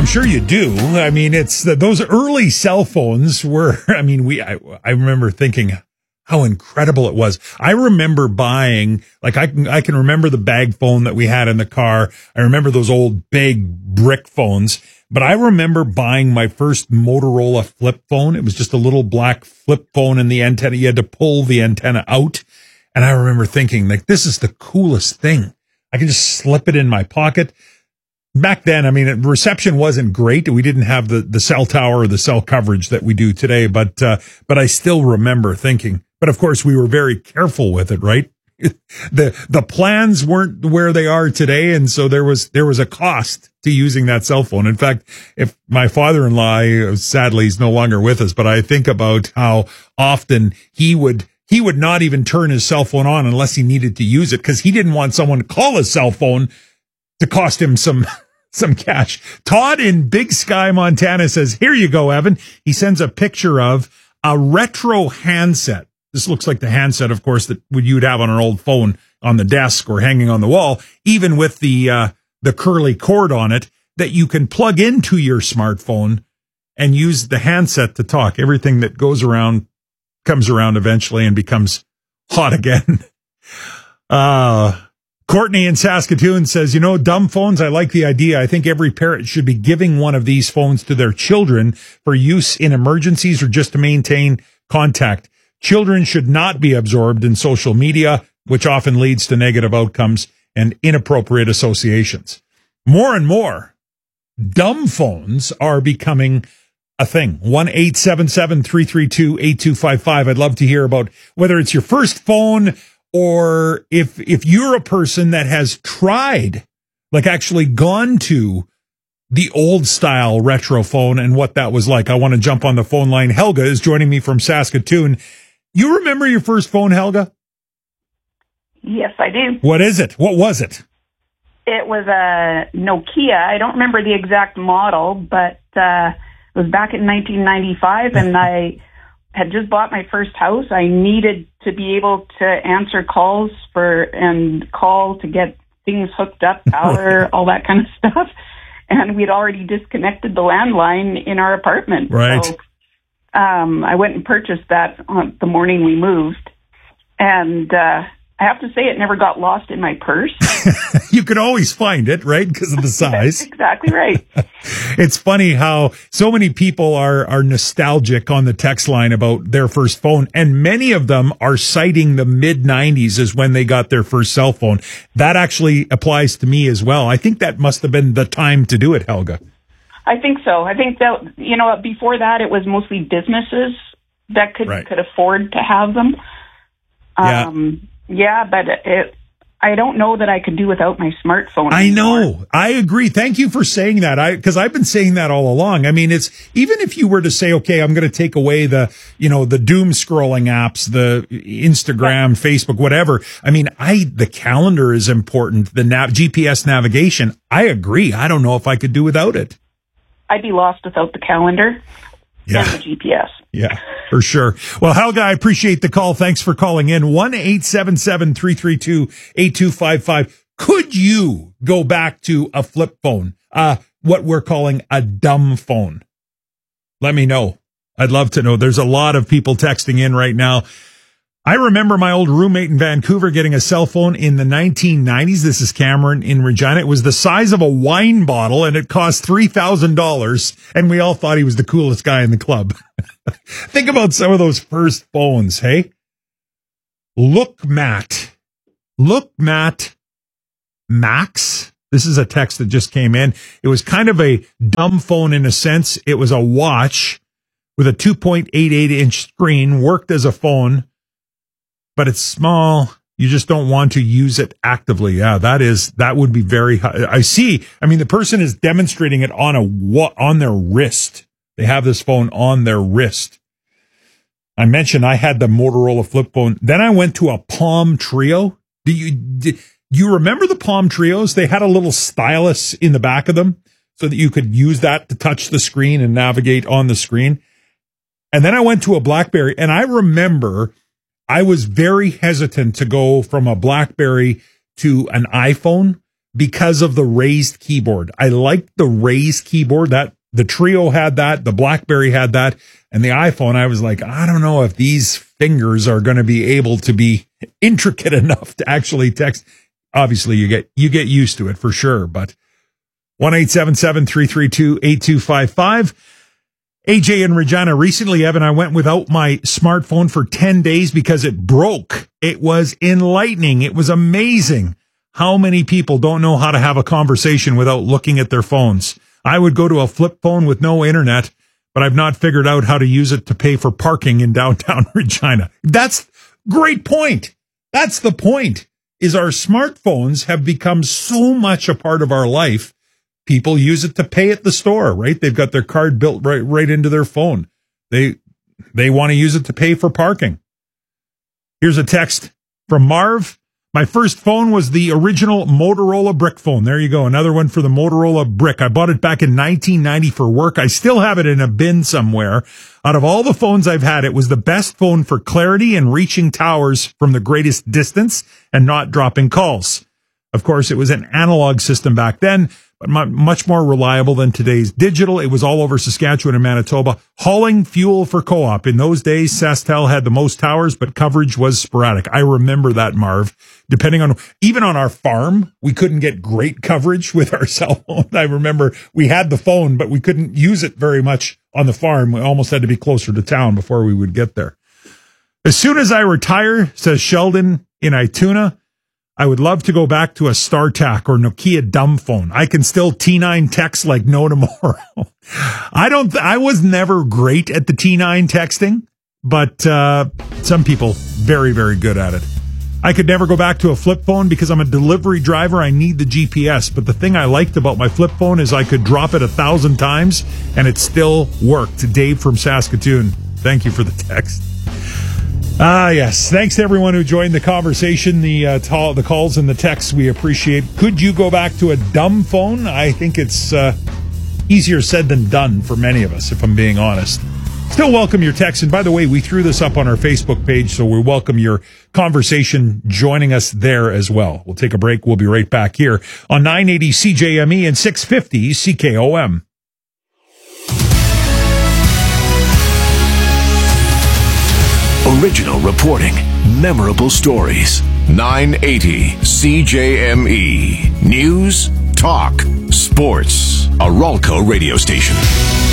I'm sure you do. I mean, it's those early cell phones were, I remember thinking how incredible it was. I remember buying, like I can remember the bag phone that we had in the car. I remember those old big brick phones, but I remember buying my first Motorola flip phone. It was just a little black flip phone and the antenna. You had to pull the antenna out. And I remember thinking, like, this is the coolest thing. I can just slip it in my pocket. Back then, I mean, reception wasn't great. We didn't have the cell tower or the cell coverage that we do today, but I still remember thinking, but of course we were very careful with it, right? The plans weren't where they are today. And so there was a cost to using that cell phone. In fact, if my father-in-law, sadly, he's no longer with us, but I think about how often he would not even turn his cell phone on unless he needed to use it because he didn't want someone to call his cell phone to cost him some cash. Todd in Big Sky, Montana says, here you go, Evan. He sends a picture of a retro handset. This looks like the handset, of course, that you'd have on an old phone on the desk or hanging on the wall, even with the curly cord on it that you can plug into your smartphone and use the handset to talk. Everything that goes around comes around eventually and becomes hot again. Courtney in Saskatoon says, dumb phones, I like the idea. I think every parent should be giving one of these phones to their children for use in emergencies or just to maintain contact. Children should not be absorbed in social media, which often leads to negative outcomes and inappropriate associations. More and more, dumb phones are becoming a thing. 1-877-332-8255. I'd love to hear about whether it's your first phone or if you're a person that has tried, like actually gone to the old style retro phone and what that was like. I want to jump on the phone line. Helga is joining me from Saskatoon. You remember your first phone, Helga? Yes, I do. What is it? What was it? It was a Nokia. I don't remember the exact model, but it was back in 1995, and I had just bought my first house. I needed to be able to answer calls and call to get things hooked up, power, all that kind of stuff. And we'd already disconnected the landline in our apartment. Right. So I went and purchased that on the morning we moved. And I have to say it never got lost in my purse. You could always find it, right? Because of the size. That's exactly right. It's funny how so many people are nostalgic on the text line about their first phone, and many of them are citing the mid-90s as when they got their first cell phone. That actually applies to me as well. I think that must have been the time to do it, Helga. I think so. I think that, before that it was mostly businesses that could afford to have them. But I don't know that I could do without my smartphone anymore. I know. I agree. Thank you for saying that. Because I've been saying that all along. I mean, it's even if you were to say, okay, I'm going to take away the doom scrolling apps, the Instagram, Facebook, whatever. I mean, the calendar is important. The GPS navigation. I agree. I don't know if I could do without it. I'd be lost without the calendar and the GPS. Yeah, for sure. Well, Helga, I appreciate the call. Thanks for calling in. 1-877-332-8255. Could you go back to a flip phone? What we're calling a dumb phone? Let me know. I'd love to know. There's a lot of people texting in right now. I remember my old roommate in Vancouver getting a cell phone in the 1990s. This is Cameron in Regina. It was the size of a wine bottle and it cost $3,000. And we all thought he was the coolest guy in the club. Think about some of those first phones. Hey, Look Matt Max. This is a text that just came in. It was kind of a dumb phone in a sense. It was a watch with a 2.88-inch screen, worked as a phone, but it's small. You just don't want to use it actively. Yeah, that would be very high. I see. I mean, the person is demonstrating it on their wrist. They have this phone on their wrist. I mentioned I had the Motorola flip phone. Then I went to a Palm Trio. Do you remember the Palm Trios? They had a little stylus in the back of them so that you could use that to touch the screen and navigate on the screen. And then I went to a BlackBerry, and I remember I was very hesitant to go from a BlackBerry to an iPhone because of the raised keyboard. I liked the raised keyboard. That the Trio had that, the BlackBerry had that, and the iPhone, I was like, I don't know if these fingers are going to be able to be intricate enough to actually text. Obviously, you get used to it for sure, but 1-877-332-8255. AJ in Regina, recently, Evan, I went without my smartphone for 10 days because it broke. It was enlightening. It was amazing how many people don't know how to have a conversation without looking at their phones. I would go to a flip phone with no internet, but I've not figured out how to use it to pay for parking in downtown Regina. That's great point. That's the point, is our smartphones have become so much a part of our life. People use it to pay at the store, right? They've got their card built right into their phone. They want to use it to pay for parking. Here's a text from Marv. My first phone was the original Motorola brick phone. There you go. Another one for the Motorola brick. I bought it back in 1990 for work. I still have it in a bin somewhere. Out of all the phones I've had, it was the best phone for clarity and reaching towers from the greatest distance and not dropping calls. Of course, it was an analog system back then, but much more reliable than today's digital. It was all over Saskatchewan and Manitoba, hauling fuel for Co-op. In those days, SaskTel had the most towers, but coverage was sporadic. I remember that, Marv. Depending on, even on our farm, we couldn't get great coverage with our cell phone. I remember we had the phone, but we couldn't use it very much on the farm. We almost had to be closer to town before we would get there. As soon as I retire, says Sheldon in Ituna, I would love to go back to a StarTAC or Nokia dumb phone. I can still T9 text like no tomorrow. I was never great at the T9 texting, but some people very, very good at it. I could never go back to a flip phone because I'm a delivery driver. I need the GPS. But the thing I liked about my flip phone is I could drop it 1,000 times and it still worked. Dave from Saskatoon. Thank you for the text. Yes. Thanks to everyone who joined the conversation, the calls and the texts. We appreciate. Could you go back to a dumb phone? I think it's easier said than done for many of us, if I'm being honest. Still welcome your texts. And by the way, we threw this up on our Facebook page, so we welcome your conversation joining us there as well. We'll take a break. We'll be right back here on 980 CJME and 650 CKOM. Original reporting, memorable stories. 980 CJME. News, talk, sports. A Ralco radio station.